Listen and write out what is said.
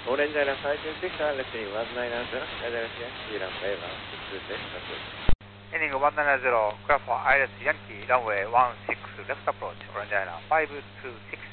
Orange Island 526, lifting 190, Philadelphia, runway 16 left approach. Ending 190, clear for Iris Yankee, runway 16 left approach, Orange Island 526.